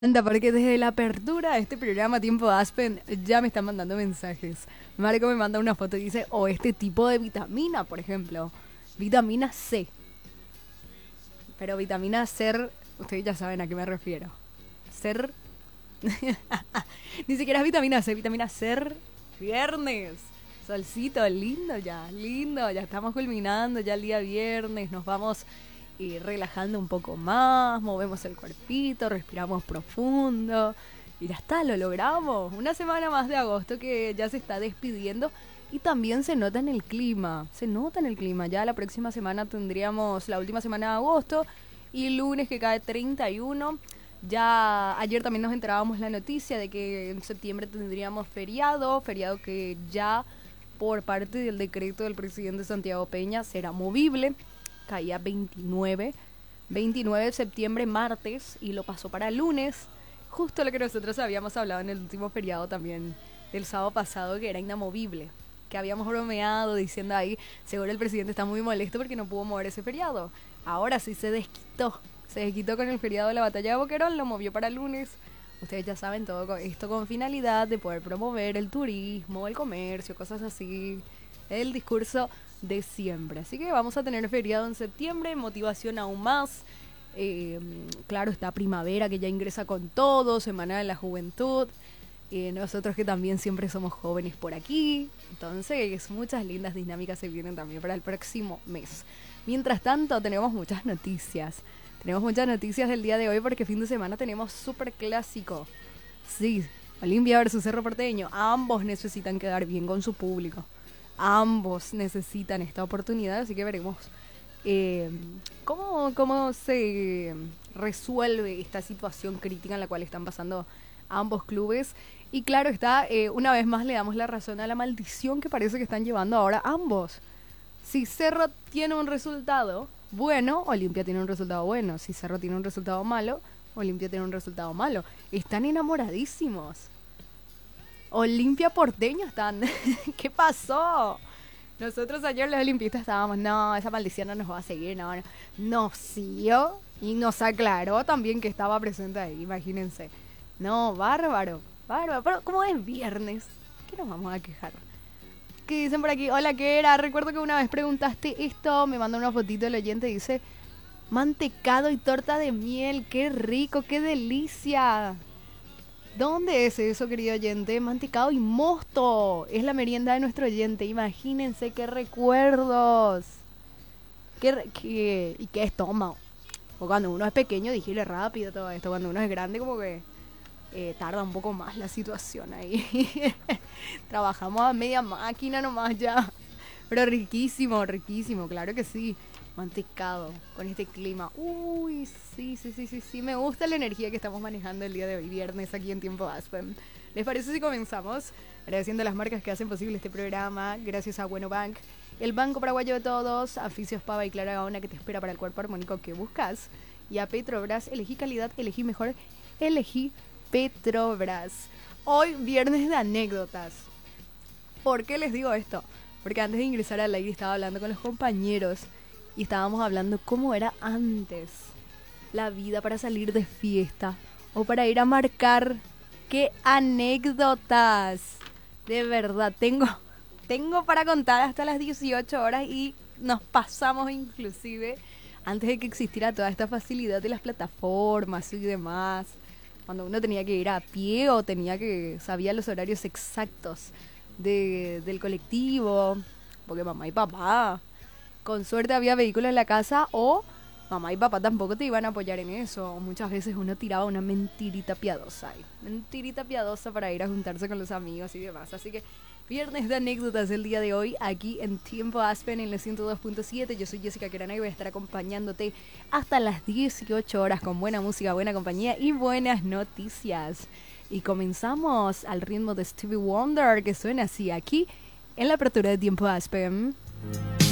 Anda, porque desde la apertura de este programa Tiempo Aspen ya me están mandando mensajes. Marco me manda una foto y dice, o este tipo de vitamina, por ejemplo, vitamina C. Pero vitamina C, ustedes ya saben a qué me refiero. Ser, ni siquiera es vitamina C, vitamina C, viernes. Solcito, lindo, ya estamos culminando ya el día viernes, nos vamos relajando un poco más, movemos el cuerpito, respiramos profundo y ya está, lo logramos. Una semana más de agosto que ya se está despidiendo y también se nota en el clima. Ya la próxima semana tendríamos la última semana de agosto y lunes que cae 31. Ya ayer también nos enterábamos la noticia de que en septiembre tendríamos feriado que ya por parte del decreto del presidente Santiago Peña será movible. Caía 29 de septiembre, martes, y lo pasó para lunes. Justo lo que nosotros habíamos hablado en el último feriado también, del sábado pasado, que era inamovible. Que habíamos bromeado diciendo ahí, seguro el presidente está muy molesto porque no pudo mover ese feriado. Ahora sí se desquitó. Se desquitó con el feriado de la batalla de Boquerón, lo movió para lunes. Ustedes ya saben todo esto con finalidad de poder promover el turismo, el comercio, cosas así. El discurso de siempre. Así que vamos a tener feriado en septiembre, motivación aún más. Claro, está primavera que ya ingresa con todo, Semana de la Juventud. Nosotros que también siempre somos jóvenes por aquí. Entonces, muchas lindas dinámicas se vienen también para el próximo mes. Mientras tanto, tenemos muchas noticias. Tenemos muchas noticias del día de hoy porque fin de semana tenemos súper clásico. Sí, Olimpia versus Cerro Porteño. Ambos necesitan quedar bien con su público. Ambos necesitan esta oportunidad, así que veremos cómo se resuelve esta situación crítica en la cual están pasando ambos clubes. Y claro está, una vez más le damos la razón a la maldición que parece que están llevando ahora ambos. Si Cerro tiene un resultado bueno, Olimpia tiene un resultado bueno. Si Cerro tiene un resultado malo, Olimpia tiene un resultado malo. Están enamoradísimos. Olimpia Porteño están. ¿Qué pasó? Nosotros ayer los olimpistas estábamos, no, esa maldición no nos va a seguir, no. Nos siguió y nos aclaró también que estaba presente ahí, imagínense. No, bárbaro. Pero como es viernes, ¿qué nos vamos a quejar? ¿Qué dicen por aquí? Hola, ¿qué era? Recuerdo que una vez preguntaste esto, me mandó una fotito el oyente, dice, mantecado y torta de miel, qué rico, qué delicia. ¿Dónde es eso, querido oyente? Mantecado y mosto. Es la merienda de nuestro oyente. Imagínense qué recuerdos. Y qué estómago. O cuando uno es pequeño, digiere rápido todo esto. Cuando uno es grande, como que tarda un poco más la situación ahí. Trabajamos a media máquina nomás ya. Pero riquísimo, riquísimo, claro que sí. Mantecado, con este clima. Uy, sí. Me gusta la energía que estamos manejando el día de hoy, viernes, aquí en Tiempo Aspen. ¿Les parece si comenzamos? Agradeciendo a las marcas que hacen posible este programa. Gracias a Bueno Bank, el banco paraguayo de todos. Aficios Pava y Clara Gaona, que te espera para el cuerpo armónico que buscas. Y a Petrobras, elegí calidad, elegí mejor, elegí Petrobras. Hoy, viernes de anécdotas. ¿Por qué les digo esto? Porque antes de ingresar al aire estaba hablando con los compañeros y estábamos hablando cómo era antes la vida para salir de fiesta o para ir a marcar. ¡Qué anécdotas! De verdad, tengo para contar hasta las 18 horas y nos pasamos inclusive antes de que existiera toda esta facilidad de las plataformas y demás. Cuando uno tenía que ir a pie o sabía los horarios exactos del colectivo, porque mamá y papá, con suerte había vehículo en la casa o mamá y papá tampoco te iban a apoyar en eso. Muchas veces uno tiraba una mentirita piadosa ahí. Mentirita piadosa para ir a juntarse con los amigos y demás. Así que viernes de anécdotas el día de hoy aquí en Tiempo Aspen en el 102.7. Yo soy Jessica Querana y voy a estar acompañándote hasta las 18 horas con buena música, buena compañía y buenas noticias. Y comenzamos al ritmo de Stevie Wonder que suena así aquí en la apertura de Tiempo Aspen.